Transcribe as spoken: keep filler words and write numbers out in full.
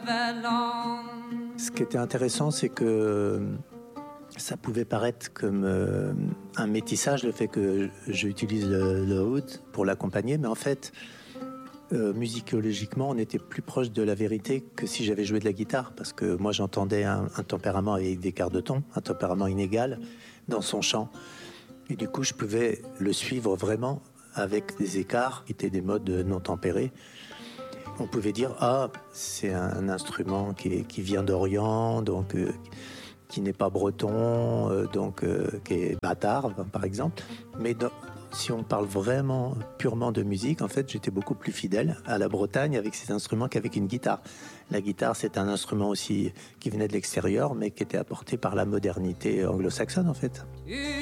Ce qui était intéressant, c'est que ça pouvait paraître comme euh, un métissage, le fait que j'utilise le, le oud pour l'accompagner, mais en fait, euh, musicologiquement, on était plus proche de la vérité que si j'avais joué de la guitare, parce que moi, j'entendais un, un tempérament avec des quarts de ton, un tempérament inégal dans son chant. Et du coup, je pouvais le suivre vraiment avec des écarts qui étaient des modes non tempérés. On pouvait dire, ah, c'est un instrument qui, est, qui vient d'Orient, donc euh, qui n'est pas breton, euh, donc euh, qui est bâtard, par exemple. Mais dans, si on parle vraiment purement de musique, en fait, j'étais beaucoup plus fidèle à la Bretagne avec ces instruments qu'avec une guitare. La guitare, c'est un instrument aussi qui venait de l'extérieur, mais qui était apporté par la modernité anglo-saxonne, en fait.